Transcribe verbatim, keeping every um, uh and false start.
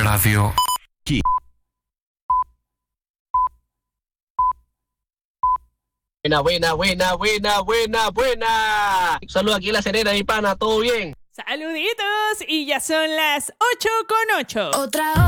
Radio. Buena, buena, buena, buena, buena, buena. Saludos aquí en La Serena, mi pana, ¿todo bien? Saluditos, y ya son las ocho con ocho. Otra